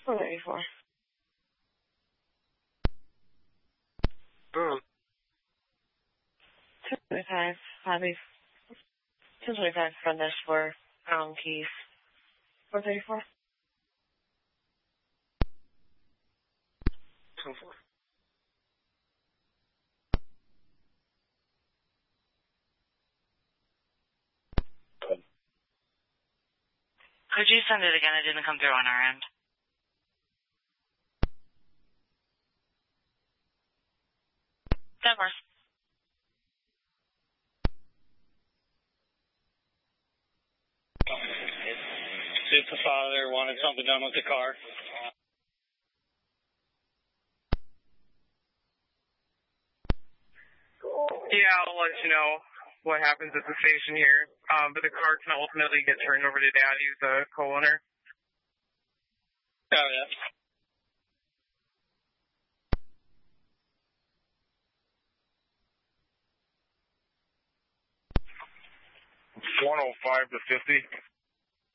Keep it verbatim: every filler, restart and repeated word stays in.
four thirty-four. Boom. two twenty-five, Bobby. two twenty-five, front dash four, um, keys. four thirty-four. two four. Could you send it again? It didn't come through on our end. Denver. It's the father wanted something done with the car. Yeah, I'll let you know what happens at the station here. Um, but the car can ultimately get turned over to Dad. He's the co-owner. Oh, yeah. one oh five to fifty.